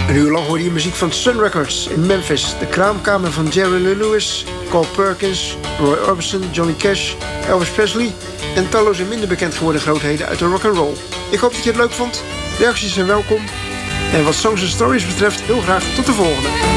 Een uur lang hoorde je muziek van Sun Records in Memphis. De kraamkamer van Jerry Lee Lewis, Carl Perkins, Roy Orbison, Johnny Cash, Elvis Presley en talloze minder bekend geworden grootheden uit de rock'n'roll. Ik hoop dat je het leuk vond. Reacties zijn welkom. En wat Songs and Stories betreft, heel graag tot de volgende.